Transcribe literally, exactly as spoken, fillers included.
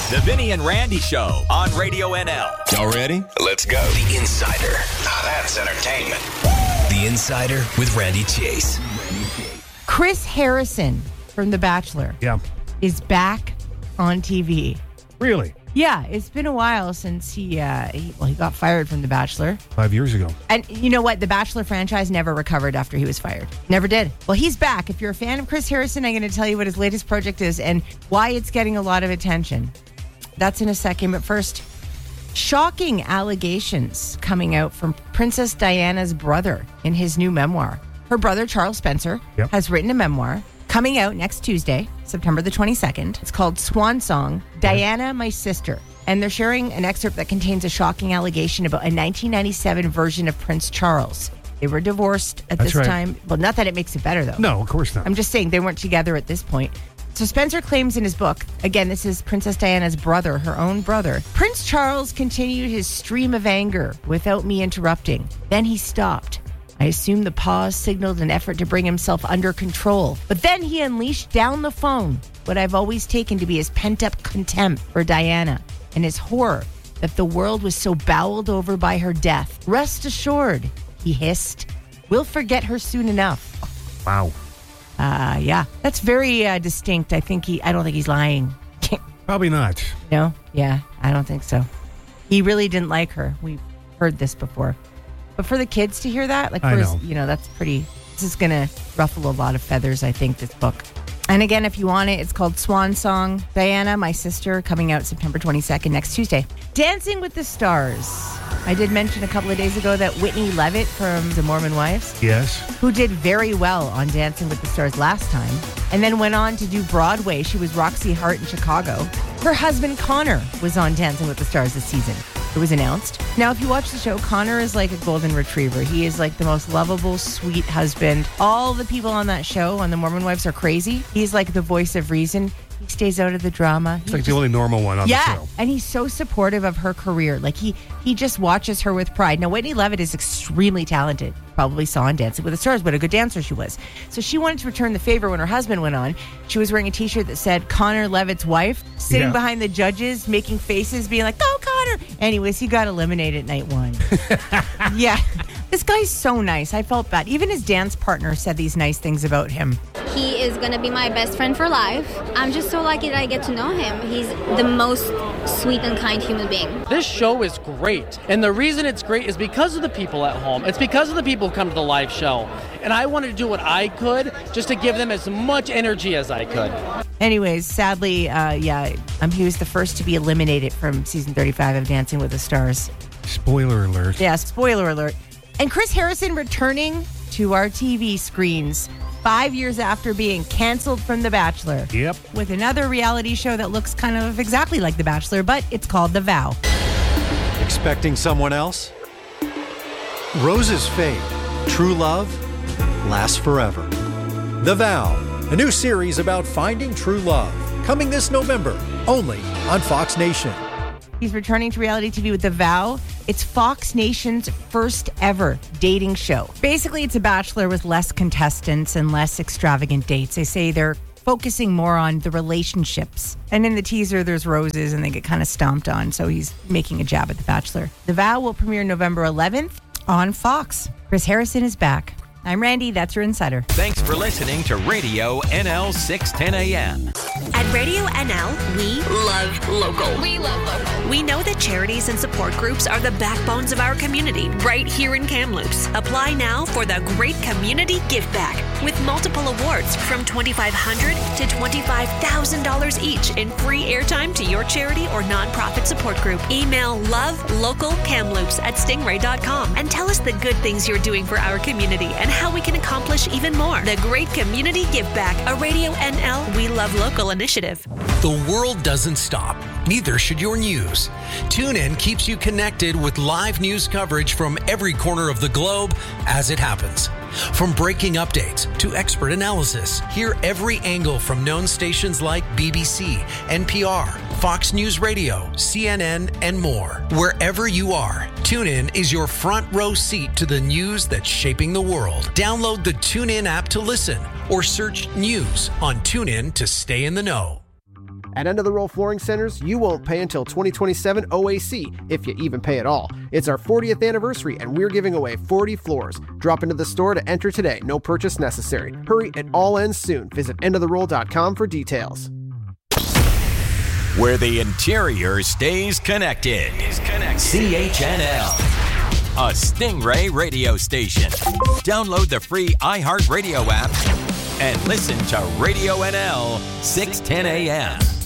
The Vinny and Randy Show on Radio N L. Y'all ready? Let's go. The Insider. Now that's entertainment. The Insider with Randy Chase. Chris Harrison from The Bachelor Yeah. is back on T V. Really? Yeah, it's been a while since he, uh, he, well, he got fired from The Bachelor. Five years ago. And you know what? The Bachelor franchise never recovered after he was fired. Never did. Well, he's back. If you're a fan of Chris Harrison, I'm going to tell you what his latest project is and why it's getting a lot of attention. That's in a second. But first, shocking allegations coming out from Princess Diana's brother in his new memoir. Her brother, Charles Spencer, Yep. has written a memoir coming out next Tuesday, September the twenty-second. It's called Swan Song, Diana, My Sister. And they're sharing an excerpt that contains a shocking allegation about a nineteen ninety-seven version of Prince Charles. They were divorced at That's this right. time. Well, not that it makes it better, though. No, of course not. I'm just saying they weren't together at this point. So Spencer claims in his book, again, this is Princess Diana's brother, her own brother, Prince Charles continued his stream of anger without me interrupting. Then he stopped. I assume the pause signaled an effort to bring himself under control. But then he unleashed down the phone what I've always taken to be his pent-up contempt for Diana and his horror that the world was so bowled over by her death. Rest assured, he hissed, we'll forget her soon enough. Wow. Uh, yeah, that's very uh, distinct. I think he, I don't think he's lying. Probably not. No? Yeah, I don't think so. He really didn't like her. We've heard this before. But for the kids to hear that, like, I for his- know. you know, that's pretty, this is going to ruffle a lot of feathers, I think, this book. And again, if you want it, it's called Swan Song, Diana, My Sister, coming out September twenty-second, next Tuesday. Dancing with the Stars. I did mention a couple of days ago that Whitney Levitt from The Mormon Wives, Yes. who did very well on Dancing with the Stars last time, and then went on to do Broadway. She was Roxy Hart in Chicago. Her husband, Connor, was on Dancing with the Stars this season. It was announced. Now, if you watch the show, Connor is like a golden retriever. He is like the most lovable, sweet husband. All the people on that show, on The Mormon Wives, are crazy. He's like the voice of reason. He stays out of the drama. It's like the only normal one on yeah, the show. and he's so supportive of her career. Like, he he just watches her with pride. Now, Whitney Levitt is extremely talented. Probably saw on Dancing with the Stars what a good dancer she was. So she wanted to return the favor when her husband went on. She was wearing a T-shirt that said Connor Levitt's wife, sitting Yeah. behind the judges, making faces, being like, "Go, Connor!" Anyways, he got eliminated night one. Yeah, this guy's so nice. I felt bad. Even his dance partner said these nice things about him. He is going to be my best friend for life. I'm just so lucky that I get to know him. He's the most sweet and kind human being. This show is great, and the reason it's great is because of the people at home. It's because of the people who come to the live show, and I wanted to do what I could just to give them as much energy as I could. Anyways, sadly, uh, yeah, um, he was the first to be eliminated from season thirty-five of Dancing with the Stars. Spoiler alert. Yeah, spoiler alert. And Chris Harrison returning to our T V screens five years after being canceled from The Bachelor. Yep. With another reality show that looks kind of exactly like The Bachelor, but it's called The Vow. Expecting someone else? Roses fade. True love lasts forever. The Vow, a new series about finding true love. Coming this November, only on Fox Nation. He's returning to reality T V with The Vow. It's Fox Nation's first ever dating show. Basically, it's a Bachelor with less contestants and less extravagant dates. They say they're focusing more on the relationships. And in the teaser, there's roses and they get kind of stomped on. So he's making a jab at The Bachelor. The Vow will premiere November eleventh on Fox. Chris Harrison is back. I'm Randy. That's your Insider. Thanks for listening to Radio N L six ten A M. At Radio N L, we love local. We love local. We know that charities and support groups are the backbones of our community right here in Kamloops. Apply now for the Great Community Give Back with multiple awards from twenty-five hundred dollars to twenty-five thousand dollars each in free airtime to your charity or nonprofit support group. Email lovelocalkamloops at stingray dot com and tell us the good things you're doing for our community and how we can accomplish even more. The Great Community Give Back, a Radio N L We Love Local initiative. The world doesn't stop. Neither should your news. TuneIn keeps you connected with live news coverage from every corner of the globe as it happens. From breaking updates to expert analysis, hear every angle from known stations like B B C, N P R, Fox News Radio, C N N, and more. Wherever you are, TuneIn is your front row seat to the news that's shaping the world. Download the TuneIn app to listen or search news on TuneIn to stay in the know. At End of the Roll Flooring Centers, you won't pay until twenty twenty-seven O A C, if you even pay at all. It's our fortieth anniversary, and we're giving away forty floors. Drop into the store to enter today. No purchase necessary. Hurry, it all ends soon. Visit end of the roll dot com for details. Where the interior stays connected. Is connected. C H N L, a Stingray radio station. Download the free iHeartRadio app and listen to Radio N L six ten A M.